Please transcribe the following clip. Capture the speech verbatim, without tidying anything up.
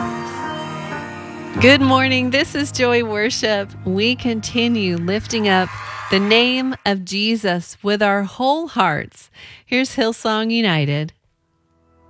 Good morning. This is Joy Worship. We continue lifting up the name of Jesus with our whole hearts. Here's Hillsong United.